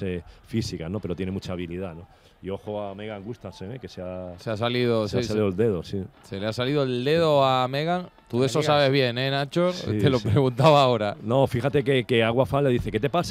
físicas, ¿no? Pero tiene mucha habilidad, ¿no? Y ojo a Megan Gustafsson, que se ha salido el dedo, sí. Se le ha salido el dedo a Megan. Tú de eso sabes bien, ¿eh, Nacho? Sí, Te lo preguntaba ahora. No, fíjate que Agua Fall le dice, ¿qué te pasa?